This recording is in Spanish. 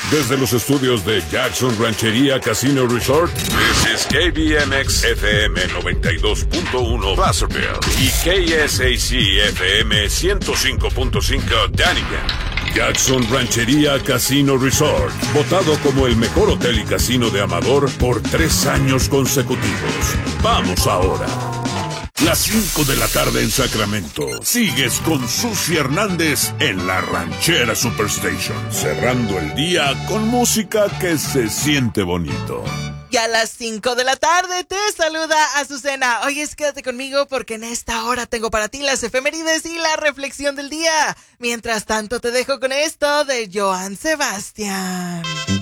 Desde los estudios de Jackson Ranchería Casino Resort, this is KBMX FM 92.1 Placerville y KSAC FM 105.5 Dunnigan. Jackson Ranchería Casino Resort, votado como el mejor hotel y casino de Amador por 3 años consecutivos. Vamos ahora. Las 5 de la tarde en Sacramento. Sigues con Susi Hernández en la Ranchera Superstation, cerrando el día con música que se siente bonito. Y a las 5 de la tarde te saluda Azucena. Oye, quédate conmigo porque en esta hora tengo para ti las efemérides y la reflexión del día. Mientras tanto te dejo con esto de Joan Sebastián.